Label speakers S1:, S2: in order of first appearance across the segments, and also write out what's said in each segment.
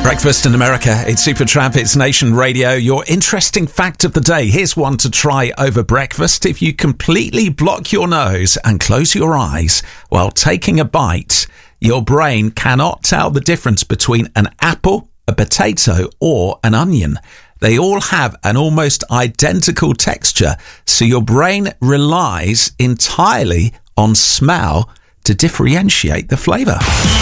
S1: Breakfast in America, it's Supertramp, it's Nation Radio. Your interesting fact of the day. Here's one to try over breakfast. If you completely block your nose and close your eyes while taking a bite, your brain cannot tell the difference between an apple, a potato, or an onion. They all have an almost identical texture, so your brain relies entirely on smell to differentiate the flavour.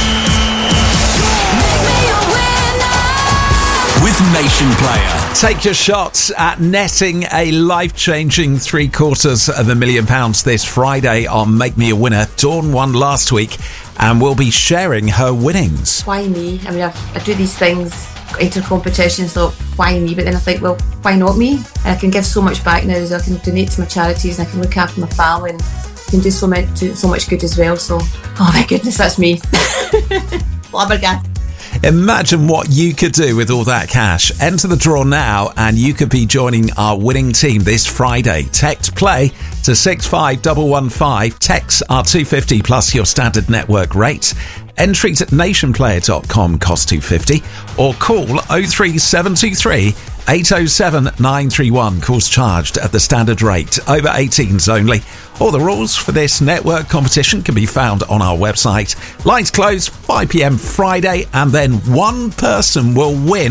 S2: With Nation Player.
S1: Take your shots at netting a life-changing £750,000 this Friday on Make Me a Winner. Dawn won last week and will be sharing her winnings.
S3: Why me? I mean, I do these things, enter competitions, so why me? But then I think, well, why not me? And I can give so much back now, so I can donate to my charities and I can look after my family and can do so much good as well. So, oh my goodness, that's me. Flabbergasted.
S1: Imagine what you could do with all that cash. Enter the draw now and you could be joining our winning team this Friday. Text PLAY to 65115. Texts are $2.50 plus your standard network rate. Entries at nationplayer.com cost $2.50 or call 03723 807 931. Calls charged at the standard rate. Over 18s only. All the rules for this network competition can be found on our website. Lines close 5 p.m. Friday, and then one person will win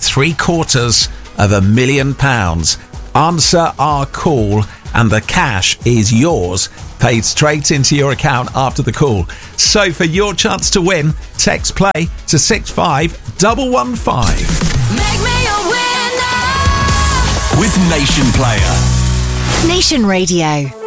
S1: £750,000. Answer our call and the cash is yours, paid straight into your account after the call. So for your chance to win, text PLAY to 65115.
S4: Make me a winner
S2: with Nation Player.
S4: Nation Radio.